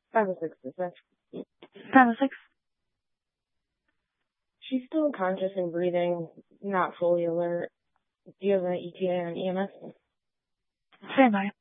506, is that? 506. She's still conscious and breathing, not fully alert. Do you have an ETA on EMS? Stand by.